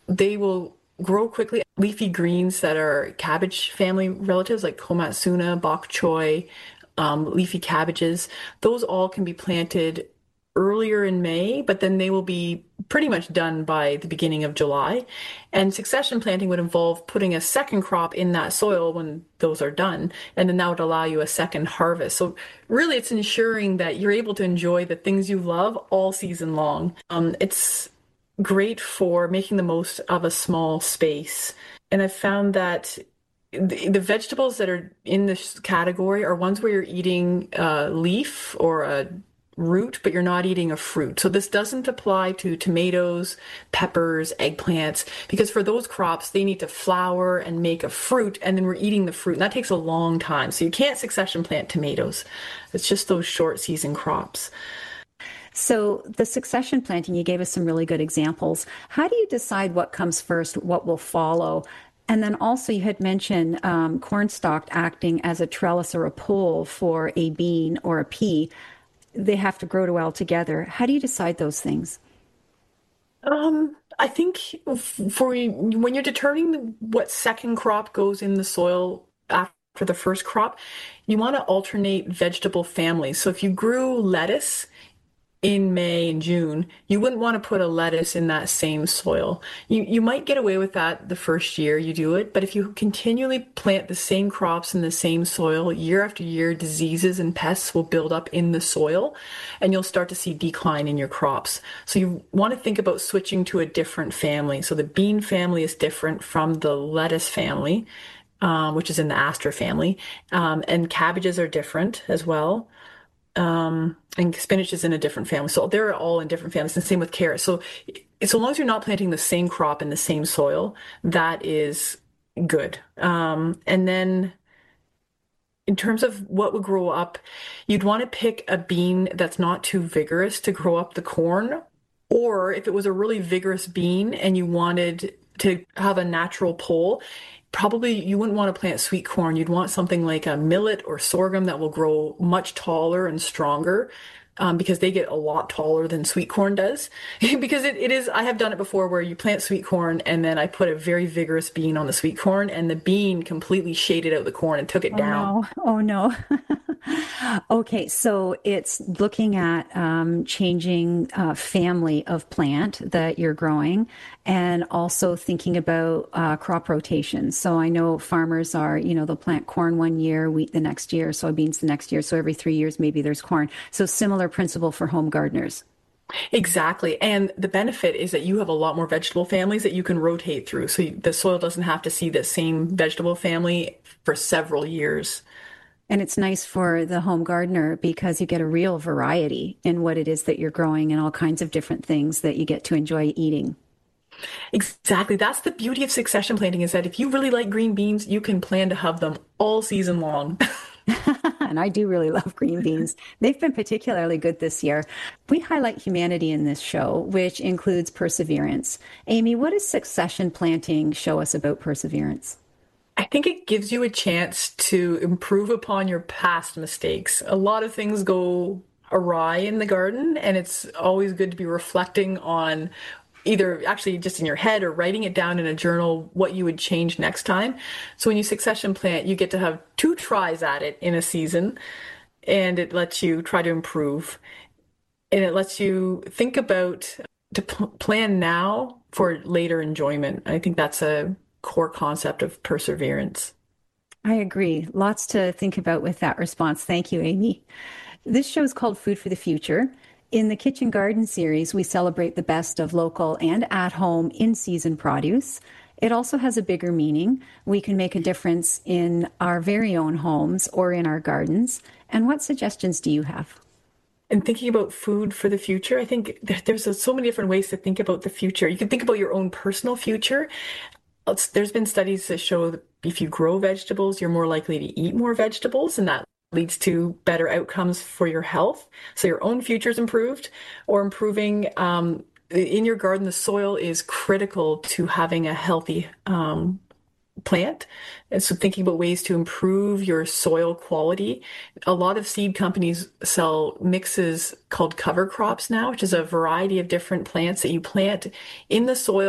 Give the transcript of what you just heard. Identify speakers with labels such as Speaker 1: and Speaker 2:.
Speaker 1: they will grow quickly. Leafy greens that are cabbage family relatives like komatsuna, bok choy, leafy cabbages, those all can be planted earlier in May, but then they will be pretty much done by the beginning of July. And succession planting would involve putting a second crop in that soil when those are done, and then that would allow you a second harvest. So really it's ensuring that you're able to enjoy the things you love all season long. It's great for making the most of a small space. And I've found that the vegetables that are in this category are ones where you're eating a leaf or a root, but you're not eating a fruit. So this doesn't apply to tomatoes, peppers, eggplants, because for those crops, they need to flower and make a fruit, and then we're eating the fruit. And that takes a long time. So you can't succession plant tomatoes. It's just those short season crops.
Speaker 2: So the succession planting, you gave us some really good examples. How do you decide what comes first, what will follow? And then also you had mentioned corn stalk acting as a trellis or a pole for a bean or a pea. They have to grow well together. How do you decide those things?
Speaker 1: I think when you're determining what second crop goes in the soil after the first crop, you want to alternate vegetable families. So if you grew lettuce in May and June, you wouldn't want to put a lettuce in that same soil. You might get away with that the first year you do it, but if you continually plant the same crops in the same soil year after year, diseases and pests will build up in the soil and you'll start to see decline in your crops. So you want to think about switching to a different family. So the bean family is different from the lettuce family, which is in the aster family, and cabbages are different as well. And spinach is in a different family. So they're all in different families. And same with carrots. So long as you're not planting the same crop in the same soil, that is good. And then in terms of what would grow up, you'd want to pick a bean that's not too vigorous to grow up the corn. Or if it was a really vigorous bean and you wanted to have a natural pole, probably you wouldn't want to plant sweet corn. You'd want something like a millet or sorghum that will grow much taller and stronger, because they get a lot taller than sweet corn does. Because it is, I have done it before where you plant sweet corn and then I put a very vigorous bean on the sweet corn and the bean completely shaded out the corn and took it
Speaker 2: Oh
Speaker 1: down.
Speaker 2: no. Oh no. Okay, so it's looking at changing family of plant that you're growing and also thinking about crop rotations. So I know farmers are, they'll plant corn one year, wheat the next year, soybeans the next year. So every 3 years, maybe there's corn. So similar principle for home gardeners.
Speaker 1: Exactly. And the benefit is that you have a lot more vegetable families that you can rotate through. So the soil doesn't have to see the same vegetable family for several years.
Speaker 2: And it's nice for the home gardener because you get a real variety in what it is that you're growing and all kinds of different things that you get to enjoy eating.
Speaker 1: Exactly. That's the beauty of succession planting is that if you really like green beans, you can plan to have them all season long.
Speaker 2: And I do really love green beans. They've been particularly good this year. We highlight humanity in this show, which includes perseverance. Amy, what does succession planting show us about perseverance?
Speaker 1: I think it gives you a chance to improve upon your past mistakes. A lot of things go awry in the garden, and it's always good to be reflecting on either actually just in your head or writing it down in a journal what you would change next time. So when you succession plant, you get to have two tries at it in a season, and it lets you try to improve. And it lets you think about to plan now for later enjoyment. I think that's a core concept of perseverance.
Speaker 2: I agree. Lots to think about with that response. Thank you, Amy. This show is called Food for the Future. In the Kitchen Garden series, we celebrate the best of local and at-home in-season produce. It also has a bigger meaning. We can make a difference in our very own homes or in our gardens. And what suggestions do you have?
Speaker 1: And thinking about food for the future, I think there's so many different ways to think about the future. You can think about your own personal future. There's been studies that show that if you grow vegetables, you're more likely to eat more vegetables, and that leads to better outcomes for your health. So your own future is improved or improving. In your garden, the soil is critical to having a healthy plant. And so thinking about ways to improve your soil quality. A lot of seed companies sell mixes called cover crops now, which is a variety of different plants that you plant in the soil